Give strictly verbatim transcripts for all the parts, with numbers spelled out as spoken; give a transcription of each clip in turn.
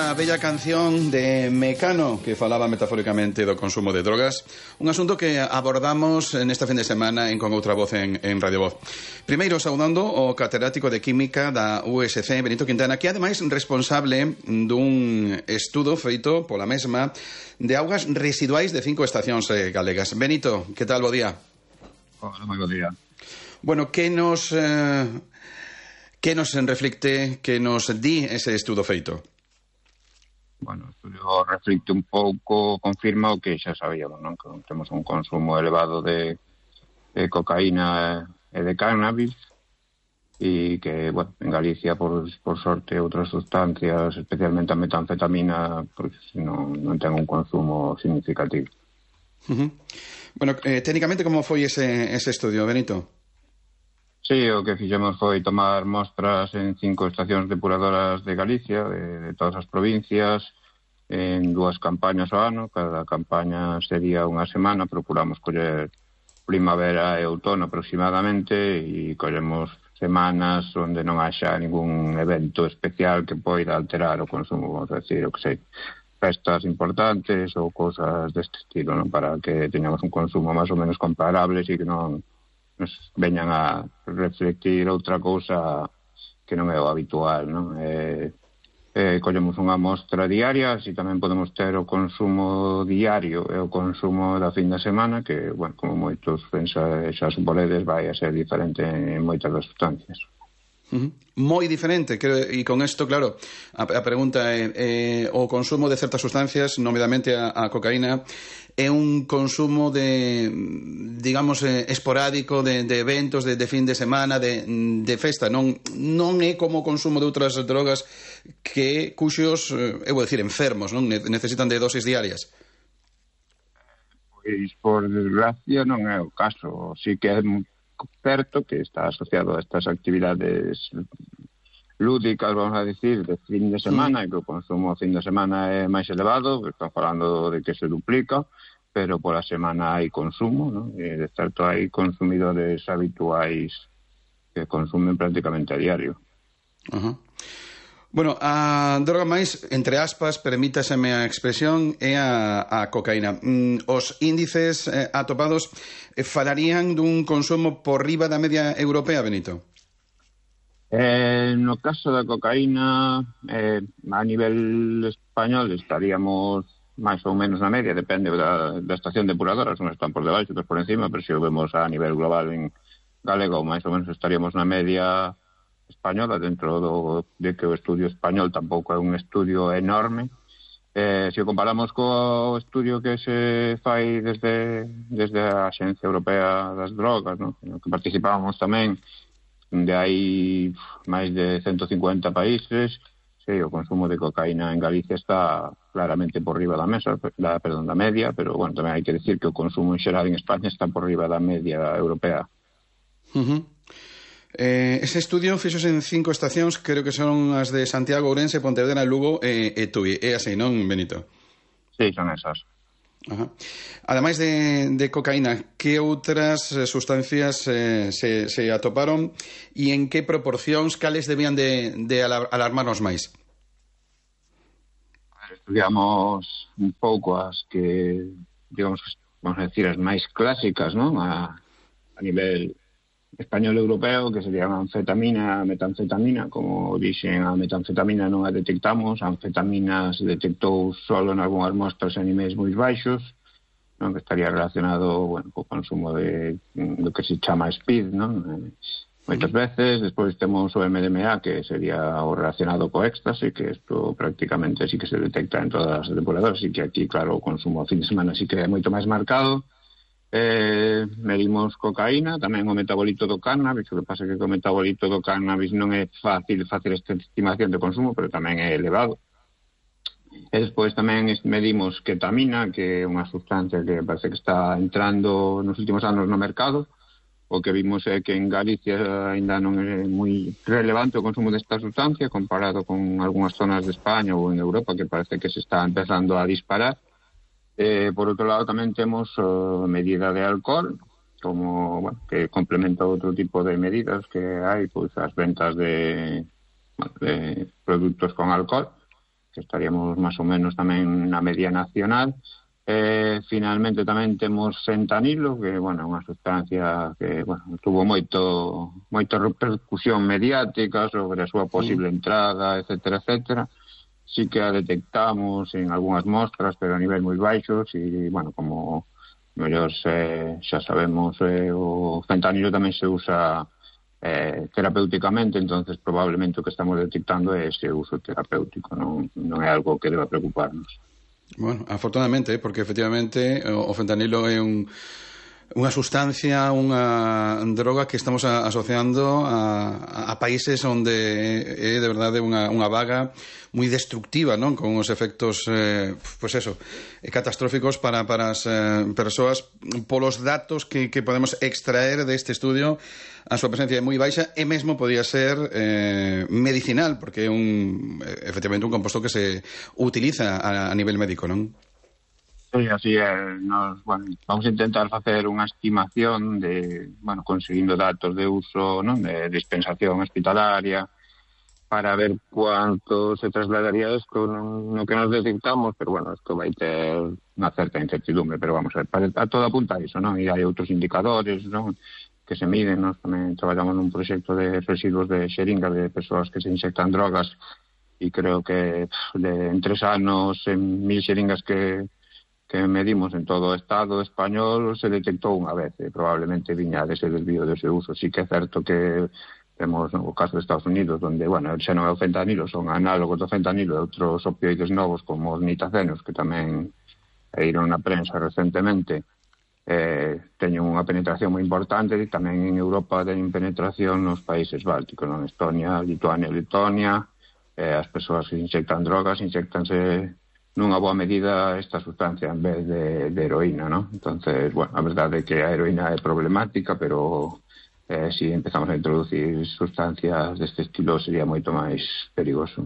A bella canción de Mecano que falaba metafóricamente do consumo de drogas, un asunto que abordamos nesta fin de semana en Con Outra Voz en, en Radio Voz. Primeiro saudando o catedrático de Química da U S C, Benito Quintana, que é ademais responsable dun estudo feito pola mesma de augas residuais de cinco estacións eh, galegas. Benito, que tal, bo día? Hola, moi bo día. Bueno, que nos eh, que nos reflicte, que nos di ese estudo feito? Bueno, o estudio reflicte un pouco, confirma o que xa sabíamos, non? Que temos un consumo elevado de, de cocaína e de cannabis e que, bueno, en Galicia, por, por sorte, outras sustancias, especialmente a metanfetamina, pois non, non ten un consumo significativo. Uh-huh. Bueno, eh, técnicamente, como foi ese, ese estudio, Benito? Sí, o que fixemos foi tomar mostras en cinco estacións depuradoras de Galicia, de, de todas as provincias, en dúas campañas ao ano. Cada campaña sería unha semana, procuramos coller primavera e outono aproximadamente, e collemos semanas onde non haxa ningún evento especial que poida alterar o consumo, vamos a decir, o que sei, festas importantes ou cosas deste estilo, non? Para que teñamos un consumo máis ou menos comparable e que non nos veñan a reflectir outra cousa que non é o habitual, non? Eh, eh, collemos unha mostra diaria, así tamén podemos ter o consumo diario e o consumo da fin de semana, que, bueno, como moitos pensa, xa suporedes, vai a ser diferente en moitas das sustancias. Uh-huh. Moi diferente, creo, e con isto, claro, a, a pregunta é eh, o consumo de certas sustancias, nomeadamente a, a cocaína, é un consumo de, digamos, eh, esporádico de, de eventos, de, de fin de semana, de, de festa, non, non é como o consumo de outras drogas que cuxos, eh, eu vou dicir, enfermos, non necesitan de dosis diarias. Pois, por desgracia, non é o caso. Si que é certo que está asociado a estas actividades lúdicas, vamos a decir, de fin de semana, mm. e que o consumo fin de semana é máis elevado, que están falando de que se duplica, pero por a semana hai consumo, ¿no? E de certo hai consumidores habituais que consumen prácticamente a diario. Uh-huh. Bueno, a droga máis, entre aspas, permítaseme a expresión, é a, a cocaína. Mm, os índices eh, atopados eh, falarían dun consumo por riba da media europea, Benito? Eh, no caso da cocaína, eh, a nivel español estaríamos máis ou menos na media, depende da, da estación depuradora, uns están por debaixo, outros por encima, pero se o vemos a nivel global en galego, máis ou menos estaríamos na media española, dentro do, de que o estudio español tampouco é un estudio enorme. Eh, se o comparamos co estudio que se fai desde, desde a Axencia Europea das Drogas, ¿no? Que participábamos tamén, de hai máis de ciento cincuenta países, sí, o consumo de cocaína en Galicia está claramente por riba da mesa, da, perdón, da media, pero bueno, tamén hai que decir que o consumo en xeral en España está por riba da media europea. Uh-huh. Eh, ese estudio fixose en cinco estacións, creo que son as de Santiago, Ourense, Pontevedra, Lugo e, e Tui. É así, non, Benito? Sí, son esas. Ajá. Ademais de, de cocaína, que outras sustancias eh, se, se atoparon e en que proporcións, cales debían de, de alarmarnos máis? Estudiamos un pouco as que, digamos, vamos a decir, as máis clásicas, non? A, a nivel español europeo, que serían a anfetamina, a metanfetamina. Como dixen, a metanfetamina non a detectamos, a anfetamina se detectou solo en algunhas mostras en niveis moi baixos, non? Que estaría relacionado, bueno, co consumo de do que se chama speed, non? Eh, moitas veces. Despois temos o M D M A, que sería o relacionado co éxtase, que isto prácticamente sí que se detecta en todas as depuradoras, así que aquí, claro, o consumo a fin de semana sí que é moito máis marcado. Eh, medimos cocaína, tamén o metabolito do cannabis. O que pasa é que o metabolito do cannabis non é fácil facer esta estimación de consumo, pero tamén é elevado. E despois tamén medimos ketamina, que é unha sustancia que parece que está entrando nos últimos anos no mercado. O que vimos é que en Galicia ainda non é moi relevante o consumo desta sustancia comparado con algunhas zonas de España ou en Europa, que parece que se está empezando a disparar. Eh, por outro lado, tamén temos uh, medida de alcohol, como, bueno, que complementa outro tipo de medidas que hai, pois as ventas de, bueno, de produtos con alcohol. que estaríamos máis ou menos tamén na media nacional. Eh, finalmente tamén temos fentanilo, que, bueno, é unha sustancia que, bueno, tuvo moito moita repercusión mediática sobre a súa posible mm. entrada, etcétera, etcétera. Sí que a detectamos en algunhas mostras, pero a nivel moi baixos, e, bueno, como mellor eh, xa sabemos, eh, o fentanilo tamén se usa eh, terapéuticamente, entonces probablemente o que estamos detectando é ese uso terapéutico, non, non é algo que deba preocuparnos. Bueno, afortunadamente, porque efectivamente o fentanilo é un, unha sustancia, unha droga que estamos a, asociando a, a países onde é de verdade unha, unha vaga moi destructiva, non? Con os efectos, eh, pues eso, catastróficos para, para as eh, persoas. Polos datos que, que podemos extraer deste estudio, a súa presencia é moi baixa e mesmo podía ser eh, medicinal, porque é un, efectivamente un composto que se utiliza a, a nivel médico, non? Sí, así é. Nos, bueno, vamos a intentar facer unha estimación de, bueno, conseguindo datos de uso, non, de dispensación hospitalaria, para ver cuánto se trasladaría esto no, no que nos detectamos, pero bueno, esto vai ter unha certa incertidumbre, pero vamos a ver, para, a todo apunta a iso, non? E hai outros indicadores, non, que se miden. Nós tamén traballamos nun proxecto de residuos de xeringas de persoas que se inyectan drogas, e creo que de, en tres anos, en mil xeringas que que medimos en todo o Estado español, se detectou unha vez, e probablemente viña dese desvío dese uso. Sí que é certo que temos no caso de Estados Unidos, onde, bueno, xa non é o fentanilo, son análogos do fentanilo e outros opioides novos como os nitacenos, que tamén eiron na prensa recentemente, eh, teñen unha penetración moi importante, e tamén en Europa teñen penetración nos países bálticos, non? Estonia, Lituania, Letonia, eh, as persoas que inyectan drogas, inyectanse nunha boa medida esta sustancia en vez de, de heroína, ¿no? Entonces, bueno, a verdade é que a heroína é problemática, pero eh, si empezamos a introducir sustancias deste estilo sería moito máis perigoso.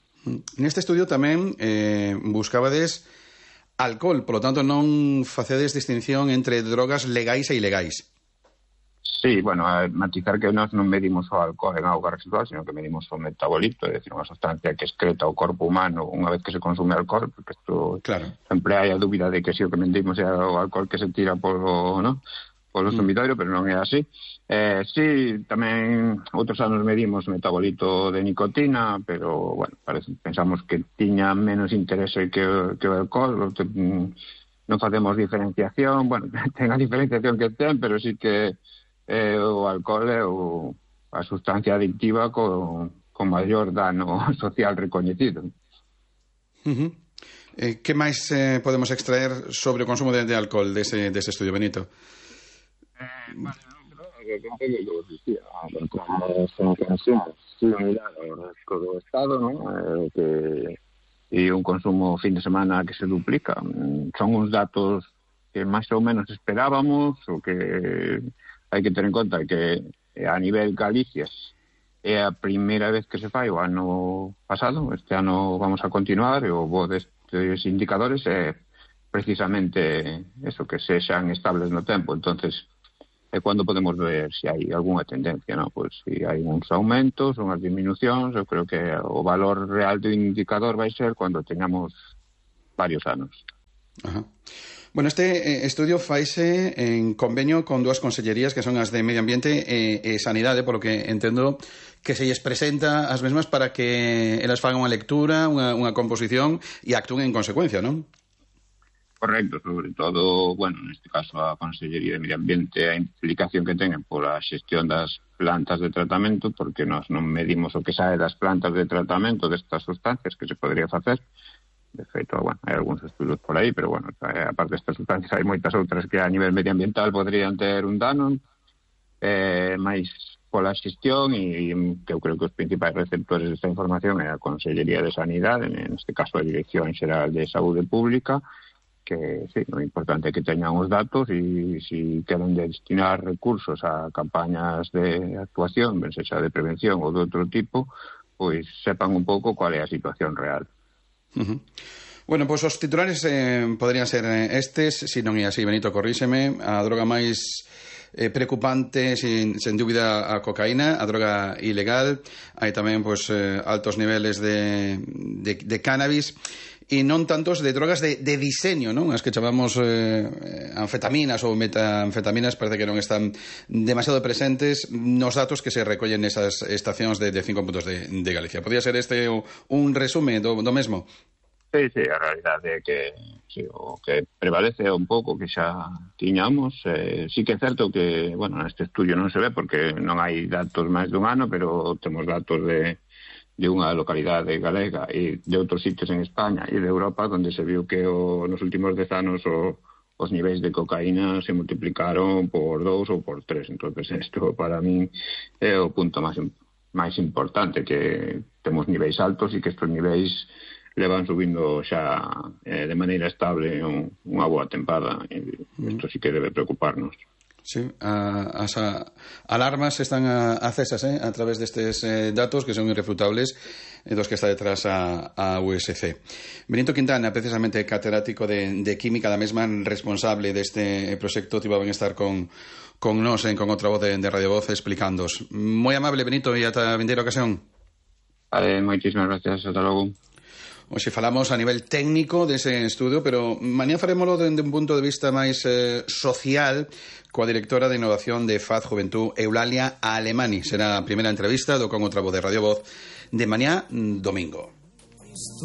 Neste estudio tamén eh, buscabades alcohol, polo tanto non facedes distinción entre drogas legais e ilegais. Sí, bueno, a matizar que nós non medimos o alcohol en auga residual, sino que medimos o metabolito, é dicir, unha sustancia que excreta o corpo humano unha vez que se consume alcohol, porque isto claro. Sempre hai a dúbida de que si o que medimos é o alcohol que se tira polo, ¿no? polo sumidoiro, mm. pero non é así. Eh, sí, tamén outros anos medimos o metabolito de nicotina, pero, bueno, parece, pensamos que tiña menos interese que, que o alcohol, que, non facemos diferenciación, bueno, ten a diferenciación que ten, pero sí que Eh, o alcohol é o, a sustancia adictiva con, con maior dano social recoñecido. Uh-huh. Eh, que máis eh, podemos extraer sobre o consumo de, de alcohol dese, dese estudio, Benito? Eh, vale, no, que un pouco que vos dicía, como son consumos similar ao resto do Estado, ¿no? Eh, que e un consumo fin de semana que se duplica. Son uns datos que máis ou menos esperábamos, o que hai que ter en conta que a nivel Galicia é a primeira vez que se fai o ano pasado. Este ano vamos a continuar, e o bo destes indicadores é precisamente eso, que sexan estables no tempo. Entonces é cando podemos ver se hai algunha tendencia, ¿no? Pois se hai uns aumentos, unhas disminucións. Eu creo que o valor real do indicador vai ser cando teñamos varios anos. Ajá. Bueno, este estudio faise en convenio con dúas consellerías que son as de Medio Ambiente e, e Sanidade, polo que entendo que se lles presenta as mesmas para que elas fagan unha lectura, unha, unha composición e actúen en consecuencia, non? Correcto, sobre todo, bueno, neste caso a Consellería de Medio Ambiente, a implicación que teñen pola xestión das plantas de tratamento, porque nós non medimos o que sae das plantas de tratamento destas sustancias que se podría facer. De feito, bueno, hai algúns estudos por aí, pero, bueno, aparte destas sustancias hai moitas outras que a nivel medioambiental podrían ter un dano, eh, máis pola xestión, e que eu creo que os principais receptores desta información é a Consellería de Sanidade, en este caso a Dirección Xeral de Saúde Pública, que, sí, o importante é que teñan os datos, e se queren destinar recursos a campañas de actuación, ben sexa de prevención ou de outro tipo, pois sepan un pouco cual é a situación real. Uh-huh. Bueno, pois pues os titulares eh, podrían ser estes, se non é así, Benito, corríxeme. A droga máis eh, preocupante, sin, sin dúbida, a cocaína, a droga ilegal. Hai tamén pues, eh, altos niveles de, de, de cannabis e non tantos de drogas de, de diseño, non? As que chamamos eh, anfetaminas ou metanfetaminas parece que non están demasiado presentes nos datos que se recollen nesas estacións de, de cinco puntos de, de Galicia. Podría ser este un resume do, do mesmo? Sí, sí, a realidade é que sí, o que prevalece un pouco que xa tiñamos. Eh, sí que é certo que, bueno, neste estudio non se ve porque non hai datos máis dun ano, pero temos datos de de unha localidade galega e de outros sitios en España e de Europa onde se viu que o, nos últimos dez anos o, os niveis de cocaína se multiplicaron por dous ou por tres. Entonces, isto para mí é o punto máis, máis importante, que temos niveis altos e que estes niveis levan subindo xa eh, de maneira estable un, unha boa tempada. Isto sí que debe preocuparnos. Sí, a, as a, alarmas están a, acesas eh, a través destes eh, datos que son irrefutables e dos que está detrás a, a U S C. Benito Quintana, precisamente catedrático de, de Química, da mesma responsable deste proxecto, tivo ben estar con, con nos en con outra voz de, de Radio Voz explicándos. Moi amable, Benito, e ata a vindeira ocasión. Vale, moitísimas gracias, ata logo. Hoxe falamos a nivel técnico dese estudio, pero mañá farémolo dende un punto de vista máis eh, social coa directora de Innovación de F A D Juventud, Eulalia Alemani. Será a primeira entrevista do Con outra voz de Radio Voz de mañá domingo.